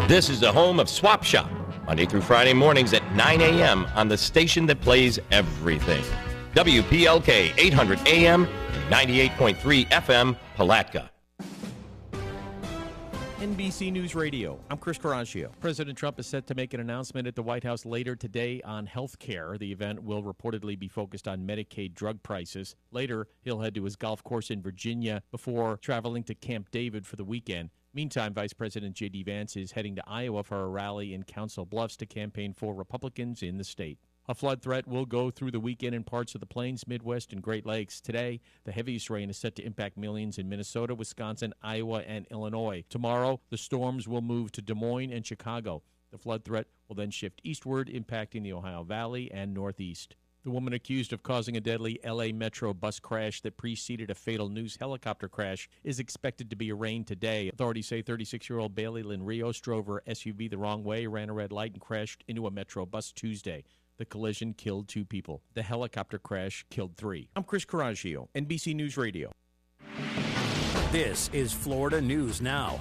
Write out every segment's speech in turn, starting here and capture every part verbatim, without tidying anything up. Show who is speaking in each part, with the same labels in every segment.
Speaker 1: This is the home of Swap Shop, Monday through Friday mornings at nine a.m. on the station that plays everything. W P L K eight hundred A M and ninety-eight point three F M, Palatka.
Speaker 2: N B C News Radio, I'm Chris Caraccio. President Trump is set to make an announcement at the White House later today on health care. The event will reportedly be focused on Medicaid drug prices. Later, he'll head to his golf course in Virginia before traveling to Camp David for the weekend. Meantime, Vice President J D. Vance is heading to Iowa for a rally in Council Bluffs to campaign for Republicans in the state. A flood threat will go through the weekend in parts of the Plains, Midwest, and Great Lakes. Today, the heaviest rain is set to impact millions in Minnesota, Wisconsin, Iowa, and Illinois. Tomorrow, the storms will move to Des Moines and Chicago. The flood threat will then shift eastward, impacting the Ohio Valley and Northeast. The woman accused of causing a deadly L A Metro bus crash that preceded a fatal news helicopter crash is expected to be arraigned today. Authorities say thirty-six-year-old Bailey Lynn Rios drove her S U V the wrong way, ran a red light, and crashed into a Metro bus Tuesday. The collision killed two people. The helicopter crash killed three. I'm Chris Caraccio, N B C News Radio.
Speaker 3: This is Florida News Now.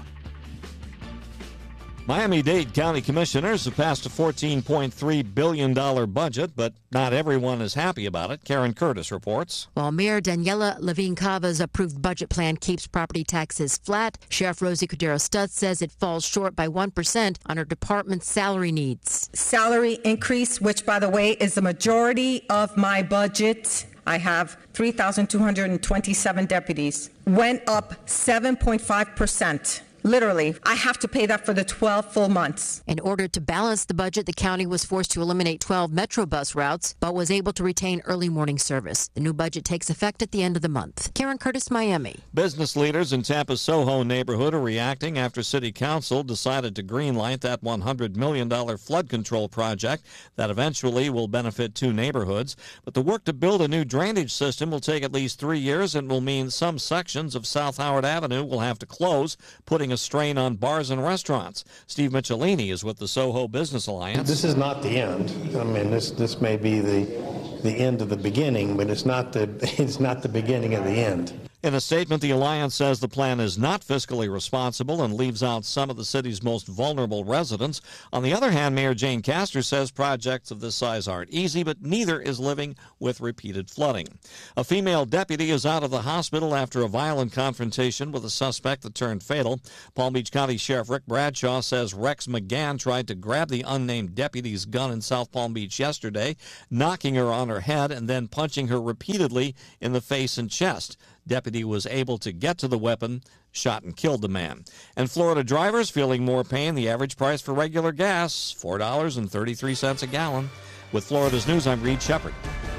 Speaker 4: Miami-Dade County Commissioners have passed a fourteen point three billion dollars budget, but not everyone is happy about it. Karen Curtis reports.
Speaker 5: While Mayor Daniela Levine Cava's approved budget plan keeps property taxes flat, Sheriff Rosie Cordero Stutz says it falls short by one percent on her department's salary needs.
Speaker 6: Salary increase, which, by the way, is the majority of my budget. I have three thousand two hundred twenty-seven deputies, went up seven point five percent. Literally, I have to pay that for the twelve full months.
Speaker 5: In order to balance the budget, the county was forced to eliminate twelve Metro bus routes, but was able to retain early morning service. The new budget takes effect at the end of the month. Karen Curtis, Miami.
Speaker 4: Business leaders in Tampa's Soho neighborhood are reacting after City Council decided to greenlight that one hundred million dollars flood control project that eventually will benefit two neighborhoods. But the work to build a new drainage system will take at least three years and will mean some sections of South Howard Avenue will have to close, putting a strain on bars and restaurants. Steve Michelini is with the Soho Business Alliance.
Speaker 7: This is not the end. I mean, this this may be the the end of the beginning, but it's not the it's not the beginning of the end.
Speaker 4: In a statement, the Alliance says the plan is not fiscally responsible and leaves out some of the city's most vulnerable residents. On the other hand, Mayor Jane Castor says projects of this size aren't easy, but neither is living with repeated flooding. A female deputy is out of the hospital after a violent confrontation with a suspect that turned fatal. Palm Beach County Sheriff Rick Bradshaw says Rex McGann tried to grab the unnamed deputy's gun in South Palm Beach yesterday, knocking her on her head and then punching her repeatedly in the face and chest. Deputy was able to get to the weapon, shot and killed the man. And Florida drivers feeling more pain. The average price for regular gas, four dollars and thirty-three cents a gallon. With Florida's News, I'm Reed Shepard.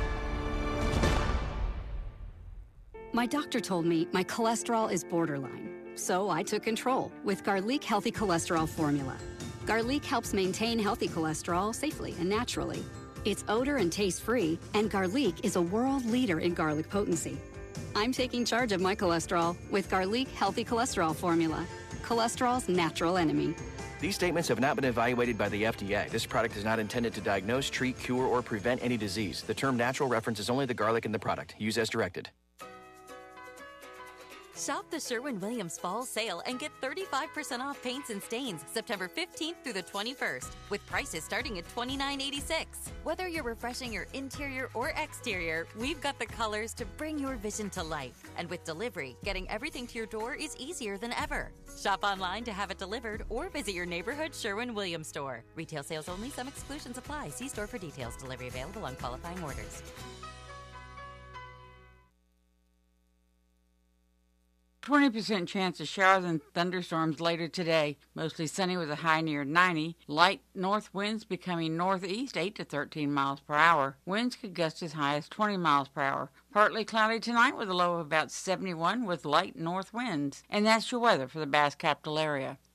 Speaker 8: My doctor told me my cholesterol is borderline, so I took control with Garlic Healthy Cholesterol Formula. Garlic helps maintain healthy cholesterol safely and naturally. It's odor and taste-free, and Garlic is a world leader in garlic potency. I'm taking charge of my cholesterol with Garlic Healthy Cholesterol Formula, cholesterol's natural enemy.
Speaker 9: These statements have not been evaluated by the F D A. This product is not intended to diagnose, treat, cure, or prevent any disease. The term natural references only the garlic in the product. Use as directed.
Speaker 10: Shop the Sherwin-Williams Fall Sale and get thirty-five percent off paints and stains September fifteenth through the twenty-first, with prices starting at twenty-nine eighty-six. Whether you're refreshing your interior or exterior, we've got the colors to bring your vision to life. And with delivery, getting everything to your door is easier than ever. Shop online to have it delivered or visit your neighborhood Sherwin-Williams store. Retail sales only. Some exclusions apply. See store for details. Delivery available on qualifying orders.
Speaker 11: twenty percent chance of showers and thunderstorms later today. Mostly sunny with a high near ninety. Light north winds becoming northeast eight to thirteen miles per hour. Winds could gust as high as twenty miles per hour. Partly cloudy tonight with a low of about seventy-one with light north winds. And that's your weather for the Bass Capital area.